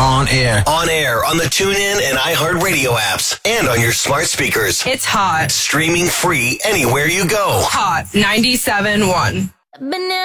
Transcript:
On air. On air on the TuneIn and iHeartRadio apps and on your smart speakers. It's hot. Streaming free anywhere you go. Hot 97.1.